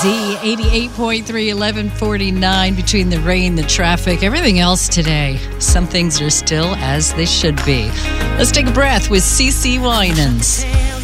WBZ 88.3, 1149 between the rain, the traffic, everything else today. Some things are still as they should be. Let's take a breath with CeCe Winans.